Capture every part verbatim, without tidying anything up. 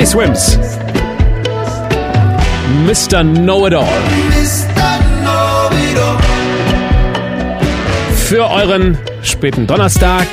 Teddy Swims. Mister Know-It-All. Für euren späten Donnerstag.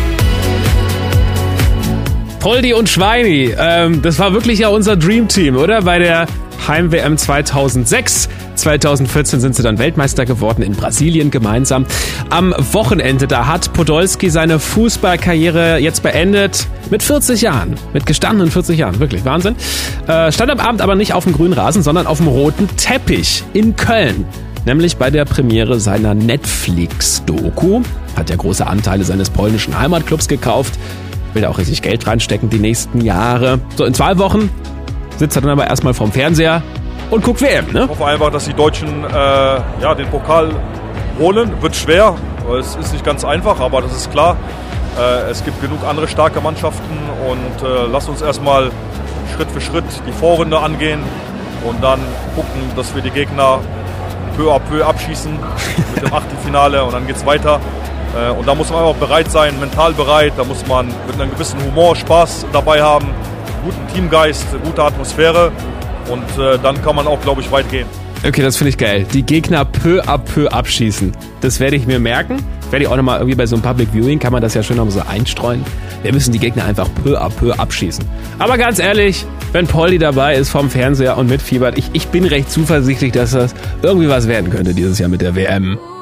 Poldi und Schweini, ähm, das war wirklich ja unser Dreamteam, oder? Bei der Heim-W M zweitausendsechs. zweitausendvierzehn sind sie dann Weltmeister geworden in Brasilien gemeinsam. Am Wochenende, da hat Podolski seine Fußballkarriere jetzt beendet mit vierzig Jahren. Mit gestandenen vierzig Jahren, wirklich Wahnsinn. Äh, stand am Abend aber nicht auf dem grünen Rasen, sondern auf dem roten Teppich in Köln. Nämlich bei der Premiere seiner Netflix-Doku. Hat er große Anteile seines polnischen Heimatclubs gekauft. Will da auch richtig Geld reinstecken die nächsten Jahre. So, in zwei Wochen sitzt er dann aber erstmal vorm Fernseher und guckt W M, ne? Ich hoffe einfach, dass die Deutschen äh, ja, den Pokal holen. Wird schwer, es ist nicht ganz einfach, aber das ist klar. Äh, es gibt genug andere starke Mannschaften und äh, lasst uns erstmal Schritt für Schritt die Vorrunde angehen und dann gucken, dass wir die Gegner peu à peu abschießen mit dem Achtelfinale und dann geht's weiter. Und da muss man auch bereit sein, mental bereit, da muss man mit einem gewissen Humor, Spaß dabei haben, guten Teamgeist, gute Atmosphäre und äh, dann kann man auch, glaube ich, weit gehen. Okay, das finde ich geil. Die Gegner peu à peu abschießen. Das werde ich mir merken. Werde ich auch nochmal irgendwie bei so einem Public Viewing, kann man das ja schön noch so einstreuen. Wir müssen die Gegner einfach peu à peu abschießen. Aber ganz ehrlich, wenn Poldi dabei ist vom Fernseher und mitfiebert, ich, ich bin recht zuversichtlich, dass das irgendwie was werden könnte dieses Jahr mit der W M.